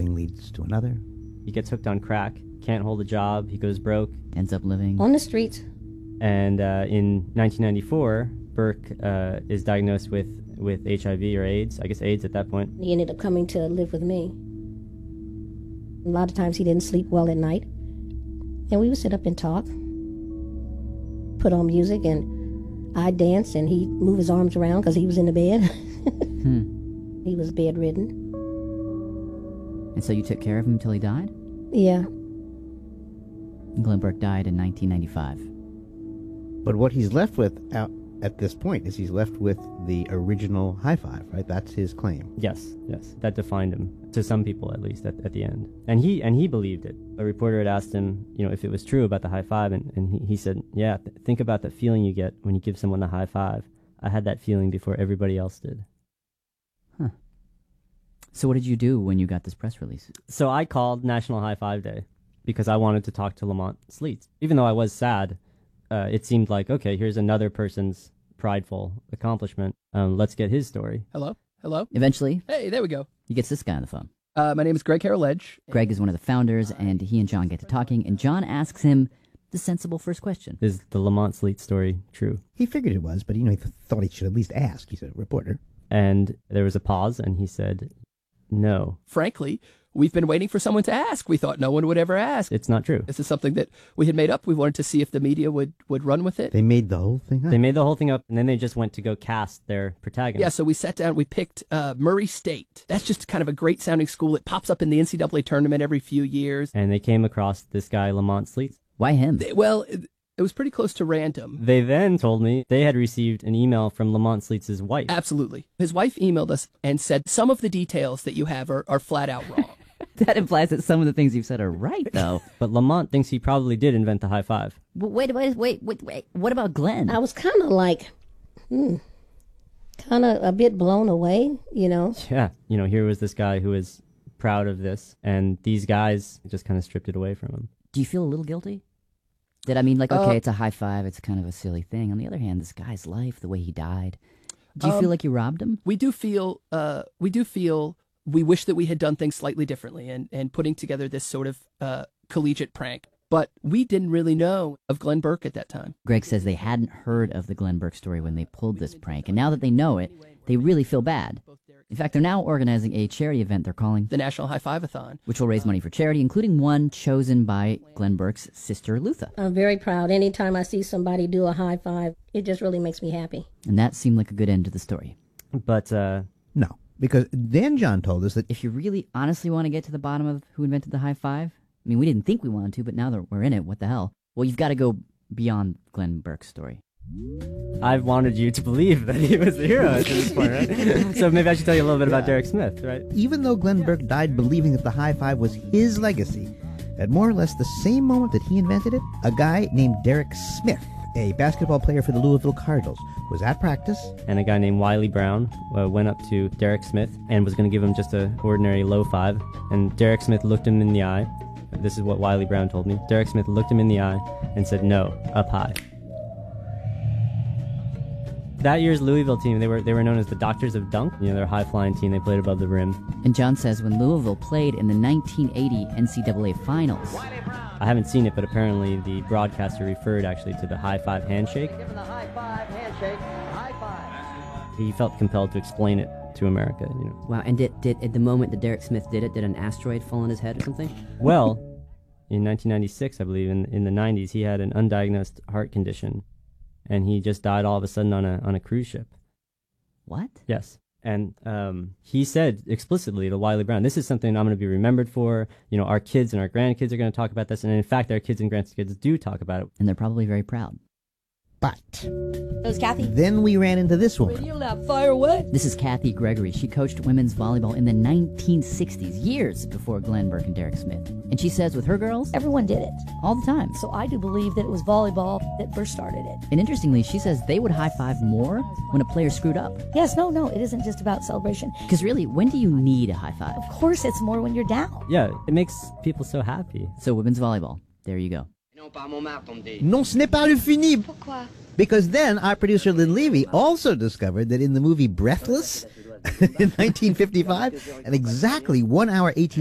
thing leads to another. He gets hooked on crack, can't hold a job, he goes broke. Ends up living on the streets. And in 1994, Burke is diagnosed with HIV or AIDS, I guess AIDS at that point. He ended up coming to live with me. A lot of times he didn't sleep well at night. And we would sit up and talk, put on music, and I'd dance, and he'd move his arms around because he was in the bed. He was bedridden. And so you took care of him until he died? Yeah. Glenn Burke died in 1995. But what he's left with at this point is he's left with the original high five, right? That's his claim. Yes. That defined him, to some people at least, at the end. And he believed it. A reporter had asked him, if it was true about the high five, and he said, yeah, think about the feeling you get when you give someone the high five. I had that feeling before everybody else did. Huh. So what did you do when you got this press release? So I called National High Five Day because I wanted to talk to Lamont Sleets. Even though I was sad, it seemed like, okay, here's another person's prideful accomplishment. Let's get his story. Hello? Eventually, Hey, there we go. he gets this guy on the phone. My name is Greg Carroll-Edge. Greg is one of the founders, and he and John get to talking, and John asks him the sensible first question. Is the Lamont Sleets story true? He figured it was, but he thought he should at least ask. He's a reporter. And there was a pause, and he said, no. Frankly, we've been waiting for someone to ask. We thought no one would ever ask. It's not true. This is something that we had made up. We wanted to see if the media would run with it. They made the whole thing up. They made the whole thing up, and then they just went to go cast their protagonist. Yeah, so we sat down. We picked Murray State. That's just kind of a great-sounding school. It pops up in the NCAA tournament every few years. And they came across this guy, Lamont Sleets. Why him? It was pretty close to random. They then told me they had received an email from Lamont Sleets' wife. Absolutely. His wife emailed us and said, some of the details that you have are flat out wrong. That implies that some of the things you've said are right, though. But Lamont thinks he probably did invent the high five. But wait. What about Glenn? I was kind of like, kind of a bit blown away, Yeah, here was this guy who was proud of this, and these guys just kind of stripped it away from him. Do you feel a little guilty? Okay, it's a high five, it's kind of a silly thing. On the other hand, this guy's life, the way he died, do you feel like you robbed him? We do feel we wish that we had done things slightly differently and putting together this sort of collegiate prank. But we didn't really know of Glenn Burke at that time. Greg says they hadn't heard of the Glenn Burke story when they pulled this prank, and now that they know it, they really feel bad. In fact, they're now organizing a charity event they're calling the National High Five-a-thon, which will raise money for charity, including one chosen by Glenn Burke's sister, Lutha. I'm very proud. Anytime I see somebody do a high five, it just really makes me happy. And that seemed like a good end to the story. But, No, because then John told us that if you really honestly want to get to the bottom of who invented the high five, I mean, we didn't think we wanted to, but now that we're in it, what the hell? Well, you've got to go beyond Glenn Burke's story. I've wanted you to believe that he was the hero at this point, right? So maybe I should tell you a little bit about Derek Smith, right? even though Glenn Burke died believing that the high five was his legacy, at more or less the same moment that he invented it, a guy named Derek Smith, a basketball player for the Louisville Cardinals, was at practice. And a guy named Wiley Brown went up to Derek Smith and was going to give him just an ordinary low five. And Derek Smith looked him in the eye. This is what Wiley Brown told me. Derek Smith looked him in the eye and said, no, up high. That year's Louisville team, they were known as the Doctors of Dunk. They're a high-flying team. They played above the rim. And John says when Louisville played in the 1980 NCAA Finals, I haven't seen it, but apparently the broadcaster referred actually to the high five handshake. Give him the high five handshake. High five. He felt compelled to explain it to America. Wow, and did at the moment that Derek Smith did it, did an asteroid fall on his head or something? Well, in 1996, I believe, in the 90s, he had an undiagnosed heart condition. And he just died all of a sudden on a cruise ship. What? Yes. And he said explicitly to Wiley Brown, this is something I'm going to be remembered for. Our kids and our grandkids are going to talk about this. And in fact, our kids and grandkids do talk about it. And they're probably very proud. But It was Kathy. then we ran into this woman. You left fire away. This is Kathy Gregory. She coached women's volleyball in the 1960s, years before Glenn Burke and Derek Smith. And she says with her girls, Everyone did it. all the time. So I do believe that it was volleyball that first started it. And interestingly, she says they would high-five more when a player screwed up. Yes, no, it isn't just about celebration. Because really, when do you need a high-five? Of course, it's more when you're down. Yeah, it makes people so happy. So women's volleyball, there you go. Non, ce n'est pas le fini. Pourquoi? Because then our producer Lynn Levy also discovered that in the movie Breathless in 1955, at exactly 1 hour 18